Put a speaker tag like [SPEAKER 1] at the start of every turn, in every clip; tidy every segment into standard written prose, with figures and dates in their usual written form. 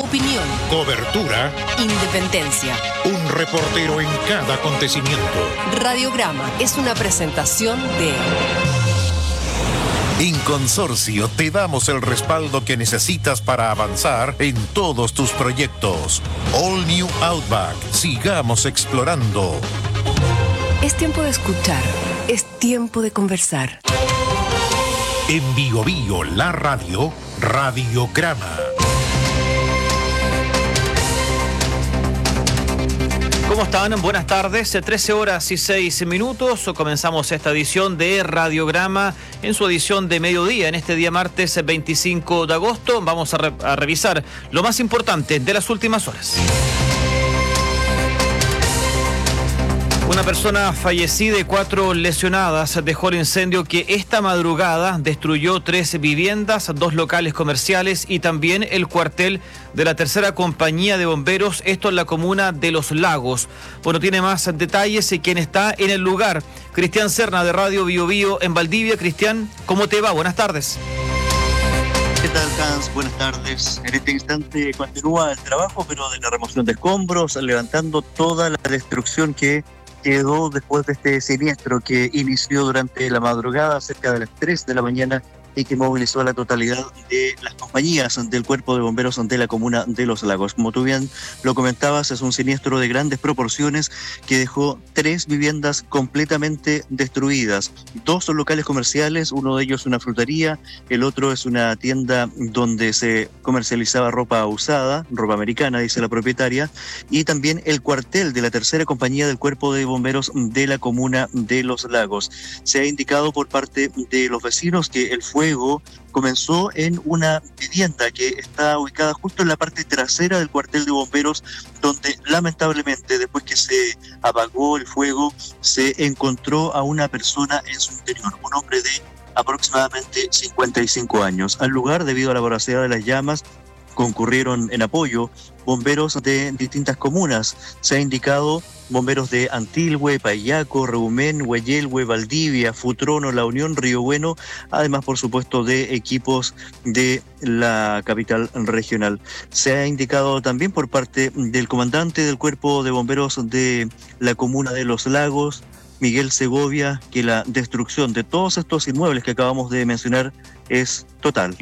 [SPEAKER 1] Opinión.
[SPEAKER 2] Cobertura.
[SPEAKER 1] Independencia.
[SPEAKER 2] Un reportero en cada acontecimiento.
[SPEAKER 1] Radiograma es una presentación de...
[SPEAKER 2] En Consorcio te damos el respaldo que necesitas para avanzar en todos tus proyectos. All New Outback. Sigamos explorando.
[SPEAKER 1] Es tiempo de escuchar. Es tiempo de conversar.
[SPEAKER 2] En Bio Bio, la radio, Radiograma.
[SPEAKER 3] ¿Cómo están? Buenas tardes, 13:06. Comenzamos esta edición de Radiograma en su edición de mediodía, en este día martes 25 de agosto. Vamos a revisar lo más importante de las últimas horas. Una persona fallecida y 4 lesionadas dejó el incendio que esta madrugada destruyó 3 viviendas, 2 locales comerciales y también el cuartel de la tercera compañía de bomberos, esto en la comuna de Los Lagos. Bueno, tiene más detalles quien está en el lugar. Cristian Serna de Radio Bio Bio en Valdivia. Cristian, ¿cómo te va? Buenas tardes.
[SPEAKER 4] ¿Qué tal, Hans? Buenas tardes. En este instante continúa el trabajo, pero de la remoción de escombros, levantando toda la destrucción que quedó después de este siniestro que inició durante la madrugada, cerca de las 3 de la mañana, y que movilizó a la totalidad de las compañías del Cuerpo de Bomberos de la comuna de Los Lagos. Como tú bien lo comentabas, es un siniestro de grandes proporciones que dejó 3 viviendas completamente destruidas, 2 locales comerciales, uno de ellos una frutería, el otro es una tienda donde se comercializaba ropa usada, ropa americana, dice la propietaria, y también el cuartel de la tercera compañía del Cuerpo de Bomberos de la comuna de Los Lagos. Se ha indicado por parte de los vecinos que el fuego comenzó en una vivienda que está ubicada justo en la parte trasera del cuartel de bomberos, donde lamentablemente después que se apagó el fuego se encontró a una persona en su interior, un hombre de aproximadamente 55 años. Al lugar, debido a la voracidad de las llamas, concurrieron en apoyo bomberos de distintas comunas. Se ha indicado bomberos de Antilhue, Payaco, Reumén, Hueyelhue, Valdivia, Futrono, La Unión, Río Bueno, además por supuesto de equipos de la capital regional. Se ha indicado también por parte del comandante del Cuerpo de Bomberos de la comuna de Los Lagos, Miguel Segovia, que la destrucción de todos estos inmuebles que acabamos de mencionar es total.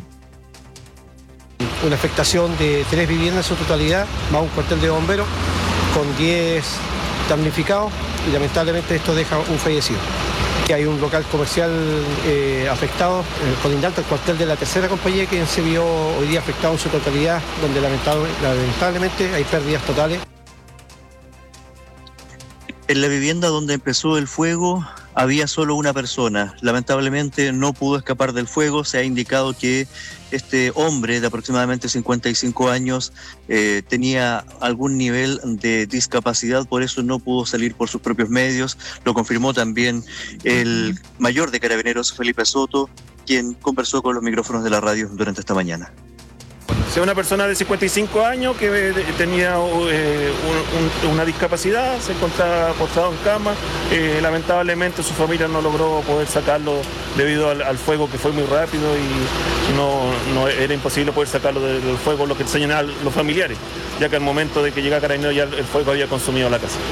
[SPEAKER 5] Una afectación de 3 viviendas en su totalidad, más un cuartel de bomberos, con 10 damnificados, y lamentablemente esto deja un fallecido. Hay un local comercial afectado, colindante al cuartel de la tercera compañía, que se vio hoy día afectado en su totalidad, donde lamentablemente hay pérdidas totales.
[SPEAKER 4] En la vivienda donde empezó el fuego había solo una persona. Lamentablemente no pudo escapar del fuego. Se ha indicado que este hombre de aproximadamente 55 años tenía algún nivel de discapacidad, por eso no pudo salir por sus propios medios. Lo confirmó también el mayor de Carabineros, Felipe Soto, quien conversó con los micrófonos de la radio durante esta mañana.
[SPEAKER 6] Es una persona de 55 años que tenía una discapacidad, se encontraba postrado en cama. Lamentablemente su familia no logró poder sacarlo debido al fuego, que fue muy rápido, y no era imposible poder sacarlo del fuego, lo que enseñan los familiares, ya que al momento de que llega Carabineros ya el fuego había consumido la casa.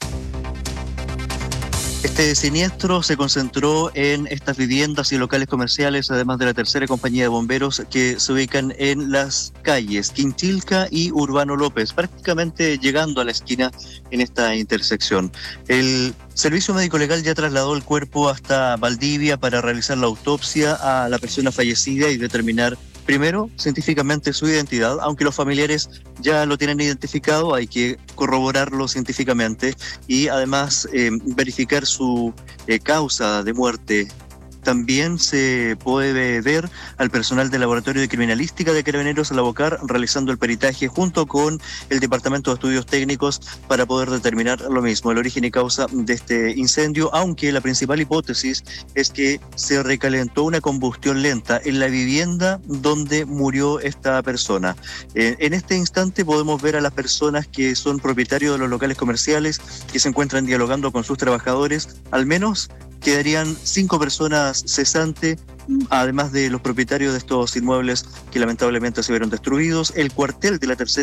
[SPEAKER 4] Este siniestro se concentró en estas viviendas y locales comerciales, además de la tercera compañía de bomberos, que se ubican en las calles Quinchilca y Urbano López, prácticamente llegando a la esquina en esta intersección. El Servicio Médico Legal ya trasladó el cuerpo hasta Valdivia para realizar la autopsia a la persona fallecida y determinar primero científicamente su identidad, aunque los familiares ya lo tienen identificado, hay que corroborarlo científicamente y además verificar su causa de muerte. También se puede ver al personal del Laboratorio de Criminalística de Carabineros, la BOCAR, realizando el peritaje junto con el Departamento de Estudios Técnicos para poder determinar lo mismo, el origen y causa de este incendio, aunque la principal hipótesis es que se recalentó una combustión lenta en la vivienda donde murió esta persona. En este instante podemos ver a las personas que son propietarios de los locales comerciales, que se encuentran dialogando con sus trabajadores. Al menos quedarían 5 personas cesantes, además de los propietarios de estos inmuebles que lamentablemente se vieron destruidos. El cuartel de la tercera